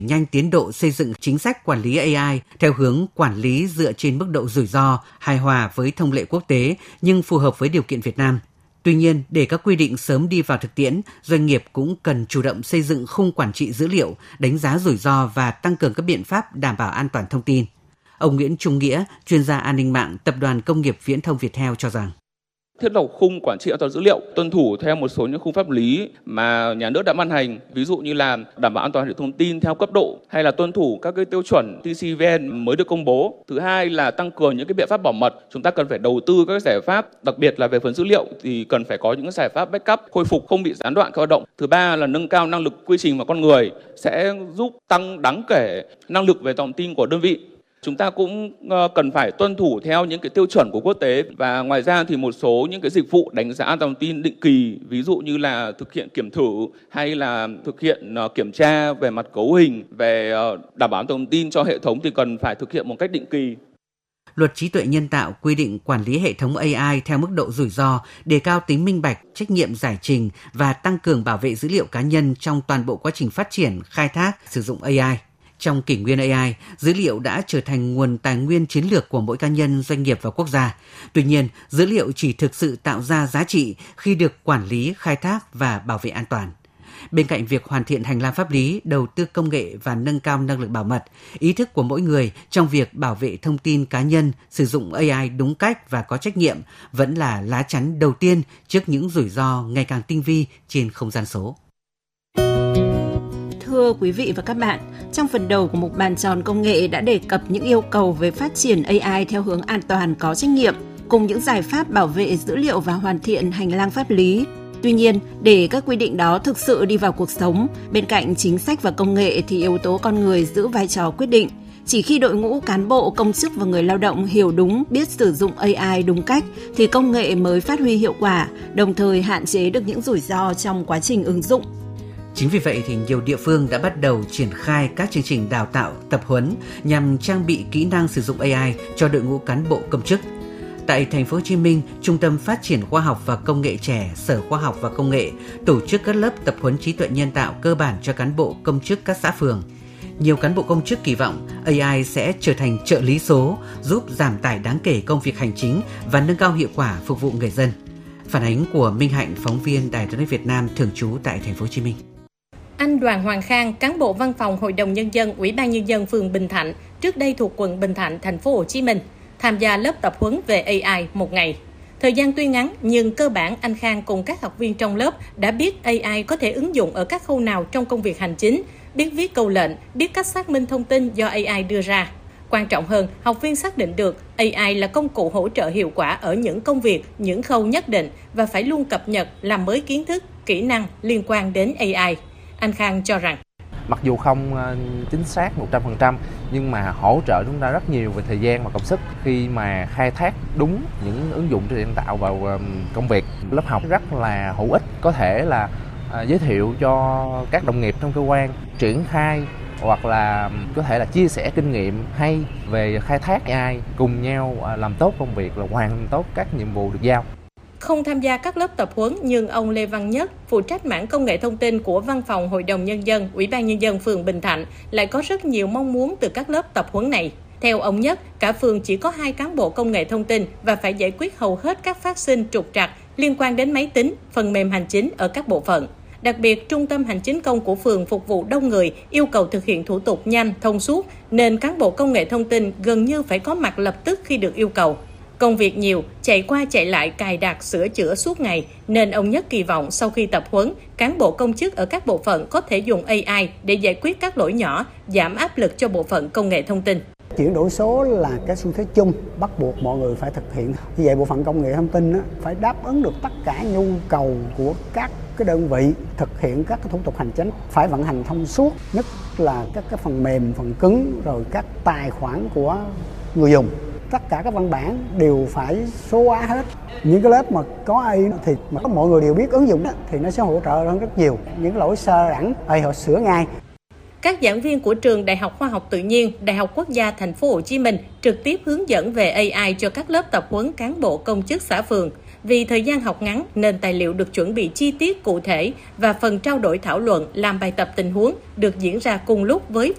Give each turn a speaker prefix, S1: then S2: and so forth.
S1: nhanh tiến độ xây dựng chính sách quản lý AI theo hướng quản lý dựa trên mức độ rủi ro, hài hòa với thông lệ quốc tế nhưng phù hợp với điều kiện Việt Nam. Tuy nhiên, để các quy định sớm đi vào thực tiễn, doanh nghiệp cũng cần chủ động xây dựng khung quản trị dữ liệu, đánh giá rủi ro và tăng cường các biện pháp đảm bảo an toàn thông tin. Ông Nguyễn Trung Nghĩa, chuyên gia an ninh mạng, Tập đoàn Công nghiệp Viễn thông Viettel cho rằng
S2: thiết lập khung quản trị an toàn dữ liệu, tuân thủ theo một số những khung pháp lý mà nhà nước đã ban hành, ví dụ như là đảm bảo an toàn hệ thống thông tin theo cấp độ hay là tuân thủ các cái tiêu chuẩn TCVN mới được công bố. Thứ hai là tăng cường những cái biện pháp bảo mật. Chúng ta cần phải đầu tư các giải pháp, đặc biệt là về phần dữ liệu thì cần phải có những giải pháp backup, khôi phục không bị gián đoạn các hoạt động. Thứ ba là nâng cao năng lực quy trình và con người sẽ giúp tăng đáng kể năng lực về thông tin của đơn vị. Chúng ta cũng cần phải tuân thủ theo những cái tiêu chuẩn của quốc tế và ngoài ra thì một số những cái dịch vụ đánh giá an toàn thông tin định kỳ, ví dụ như là thực hiện kiểm thử hay là thực hiện kiểm tra về mặt cấu hình, về đảm bảo an toàn thông tin cho hệ thống thì cần phải thực hiện một cách định kỳ.
S1: Luật trí tuệ nhân tạo quy định quản lý hệ thống AI theo mức độ rủi ro, đề cao tính minh bạch, trách nhiệm giải trình và tăng cường bảo vệ dữ liệu cá nhân trong toàn bộ quá trình phát triển, khai thác, sử dụng AI. Trong kỷ nguyên AI, dữ liệu đã trở thành nguồn tài nguyên chiến lược của mỗi cá nhân, doanh nghiệp và quốc gia. Tuy nhiên, dữ liệu chỉ thực sự tạo ra giá trị khi được quản lý, khai thác và bảo vệ an toàn. Bên cạnh việc hoàn thiện hành lang pháp lý, đầu tư công nghệ và nâng cao năng lực bảo mật, ý thức của mỗi người trong việc bảo vệ thông tin cá nhân, sử dụng AI đúng cách và có trách nhiệm vẫn là lá chắn đầu tiên trước những rủi ro ngày càng tinh vi trên không gian số.
S3: Thưa quý vị và các bạn, trong phần đầu của mục bàn tròn công nghệ đã đề cập những yêu cầu về phát triển AI theo hướng an toàn, có trách nhiệm, cùng những giải pháp bảo vệ dữ liệu và hoàn thiện hành lang pháp lý. Tuy nhiên, để các quy định đó thực sự đi vào cuộc sống, bên cạnh chính sách và công nghệ thì yếu tố con người giữ vai trò quyết định. Chỉ khi đội ngũ cán bộ, công chức và người lao động hiểu đúng, biết sử dụng AI đúng cách thì công nghệ mới phát huy hiệu quả, đồng thời hạn chế được những rủi ro trong quá trình ứng dụng.
S1: Chính vì vậy thì nhiều địa phương đã bắt đầu triển khai các chương trình đào tạo, tập huấn nhằm trang bị kỹ năng sử dụng AI cho đội ngũ cán bộ công chức. Tại thành phố Hồ Chí Minh, Trung tâm Phát triển Khoa học và Công nghệ trẻ, Sở Khoa học và Công nghệ tổ chức các lớp tập huấn trí tuệ nhân tạo cơ bản cho cán bộ công chức các xã phường. Nhiều cán bộ công chức kỳ vọng AI sẽ trở thành trợ lý số, giúp giảm tải đáng kể công việc hành chính và nâng cao hiệu quả phục vụ người dân. Phản ánh của Minh Hạnh, phóng viên Đài Tiếng nói Việt Nam thường trú tại thành phố Hồ Chí Minh.
S4: Anh Đoàn Hoàng Khang, cán bộ văn phòng Hội đồng Nhân dân, Ủy ban Nhân dân phường Bình Thạnh, trước đây thuộc quận Bình Thạnh, thành phố Hồ Chí Minh, tham gia lớp tập huấn về AI một ngày. Thời gian tuy ngắn nhưng cơ bản anh Khang cùng các học viên trong lớp đã biết AI có thể ứng dụng ở các khâu nào trong công việc hành chính, biết viết câu lệnh, biết cách xác minh thông tin do AI đưa ra. Quan trọng hơn, học viên xác định được AI là công cụ hỗ trợ hiệu quả ở những công việc, những khâu nhất định và phải luôn cập nhật, làm mới kiến thức, kỹ năng liên quan đến AI. Anh Khang cho rằng
S5: mặc dù không chính xác 100% nhưng mà hỗ trợ chúng ta rất nhiều về thời gian và công sức khi mà khai thác đúng những ứng dụng trí tuệ nhân tạo vào công việc. Lớp học rất là hữu ích, có thể là giới thiệu cho các đồng nghiệp trong cơ quan triển khai hoặc là có thể là chia sẻ kinh nghiệm hay về khai thác AI, cùng nhau làm tốt công việc, là hoàn thành tốt các nhiệm vụ được giao.
S4: Không tham gia các lớp tập huấn nhưng ông Lê Văn Nhất, phụ trách mảng công nghệ thông tin của Văn phòng Hội đồng Nhân dân, Ủy ban Nhân dân phường Bình Thạnh, lại có rất nhiều mong muốn từ các lớp tập huấn này. Theo ông Nhất, cả phường chỉ có 2 cán bộ công nghệ thông tin và phải giải quyết hầu hết các phát sinh trục trặc liên quan đến máy tính, phần mềm hành chính ở các bộ phận. Đặc biệt, trung tâm hành chính công của phường phục vụ đông người, yêu cầu thực hiện thủ tục nhanh, thông suốt, nên cán bộ công nghệ thông tin gần như phải có mặt lập tức khi được yêu cầu. Công việc nhiều, chạy qua chạy lại cài đặt, sửa chữa suốt ngày, nên ông Nhất kỳ vọng sau khi tập huấn, cán bộ công chức ở các bộ phận có thể dùng AI để giải quyết các lỗi nhỏ, giảm áp lực cho bộ phận công nghệ thông tin.
S6: Chuyển đổi số là cái xu thế chung, bắt buộc mọi người phải thực hiện. Vì vậy bộ phận công nghệ thông tin phải đáp ứng được tất cả nhu cầu của các cái đơn vị thực hiện các cái thủ tục hành chính, phải vận hành thông suốt, nhất là các cái phần mềm, phần cứng, rồi các tài khoản của người dùng. Tất cả các văn bản đều phải số hóa hết. Những cái lớp mà có AI thì mà mọi người đều biết ứng dụng thì nó sẽ hỗ trợ hơn rất nhiều. Những lỗi sơ đẳng họ sửa ngay.
S4: Các giảng viên của trường Đại học Khoa học Tự nhiên, Đại học Quốc gia Thành phố Hồ Chí Minh trực tiếp hướng dẫn về AI cho các lớp tập huấn cán bộ công chức xã phường. Vì thời gian học ngắn nên tài liệu được chuẩn bị chi tiết cụ thể và phần trao đổi thảo luận làm bài tập tình huống được diễn ra cùng lúc với